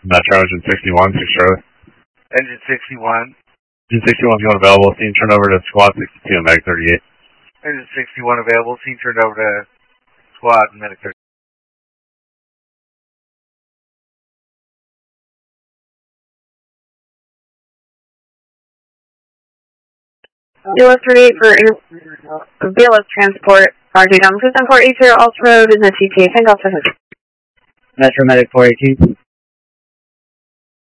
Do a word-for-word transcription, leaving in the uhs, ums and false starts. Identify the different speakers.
Speaker 1: Metro, engine sixty-one, six Charlie.
Speaker 2: Engine sixty-one.
Speaker 1: Engine sixty-one is going available. Scene turned over to squad sixty-two and Medic thirty-eight.
Speaker 2: Engine sixty-one available. Scene turned over to squad and Medic thirty-eight.
Speaker 3: B L S thirty-eight for B L S transport. R J Dom, two seven four eight zero Alta Road in the T T A. Tango seven.
Speaker 4: Metro Medic four eighteen.